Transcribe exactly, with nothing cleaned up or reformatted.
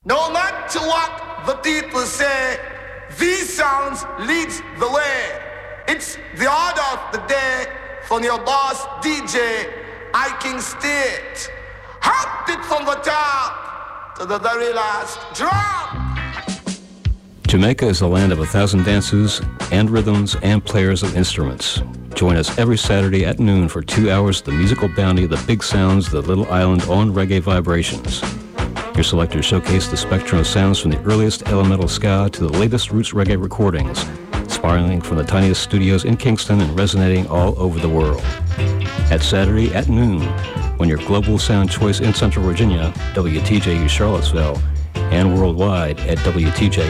No matter what the people say, these sounds leads the way. It's the order of the day from your boss D J, I King State. Hopped it from the top to the very last drop. Jamaica is the land of a thousand dances and rhythms and players of instruments. Join us every Saturday at noon for two hours of the musical bounty, the big sounds, the little island on reggae vibrations. Your selectors showcase the spectrum of sounds from the earliest elemental ska to the latest roots reggae recordings, spiraling from the tiniest studios in Kingston and resonating all over the world. At Saturday at noon, when your global sound choice in Central Virginia, W T J U Charlottesville, and worldwide at W T J